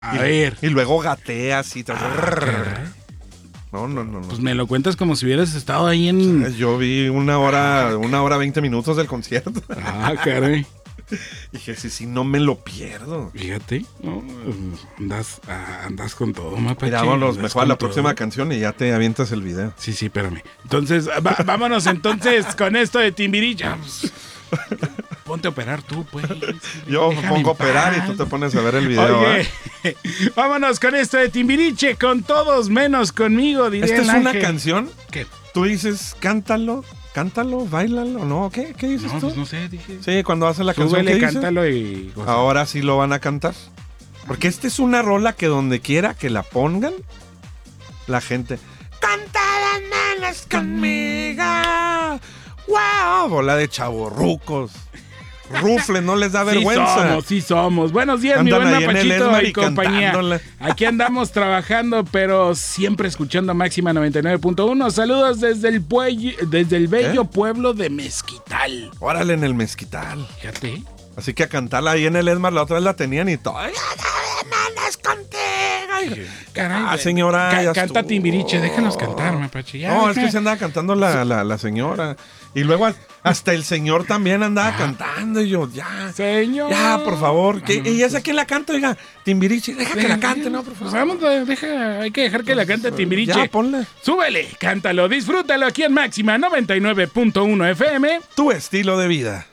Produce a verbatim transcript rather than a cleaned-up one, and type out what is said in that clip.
A y, ver. Y luego gateas y... Ah, no, no, no, no. Pues me lo cuentas como si hubieras estado ahí en... Yo vi una hora, una hora veinte minutos del concierto. Ah, caray. Dije, sí, sí, no me lo pierdo. Fíjate, no, andas, ah, andas con todo, mapache. Mira, vámonos andas mejor a con la todo. próxima canción y ya te avientas el video. Sí, sí, espérame. Entonces, va- vámonos entonces con esto de Timbiriche. Ponte a operar tú, pues. Yo me Déjame pongo a en operar paz. y tú te pones a ver el video. Oye, ¿eh? vámonos con esto de Timbiriche, con todos menos conmigo, diría Esta es el una ángel. canción. ¿Qué? Tú dices, cántalo, cántalo, bailalo, ¿no? ¿Qué, qué dices No, tú? pues no sé, dije. Sí, cuando hace la canción, Súbele, ¿qué dice? cántalo y... o sea, Ahora sí lo van a cantar. Porque esta es una rola que donde quiera que la pongan, la gente... ¡Canta las manos conmigo! ¡Wow! Bola de chavorrucos. Rufle, no les da vergüenza. Sí somos, sí somos. Buenos días, mi Andan buen ahí en el Mapachito Esmar y y compañía. cantándola. Aquí andamos trabajando, pero siempre escuchando Máxima noventa y nueve punto uno. Saludos desde el, puey- desde el bello ¿Eh? pueblo de Mezquital. Órale, en el mezquital. Fíjate. Así que a cantarla ahí en el Esmar, la otra vez la tenían y todo. ¡Ay, manos contigo! Caray, Ah, güey. señora, Ca- ya canta estuvo. Timbiriche, déjanos cantar, Mapache. Ya, No, es deja. que se andaba cantando la, la, la señora. Y luego hasta el señor también andaba cantando. Y yo, ya. Señor. Ya, por favor. Que, Ah, no, ¿y esa pues- quién la canta? Oiga, Timbiriche, deja que la cante, ¿no? Por Pues favor. vamos, deja, hay que dejar que la cante Timbiriche. Ya, ponla. Súbele, cántalo, disfrútalo aquí en Máxima noventa y nueve punto uno F M. Tu estilo de vida.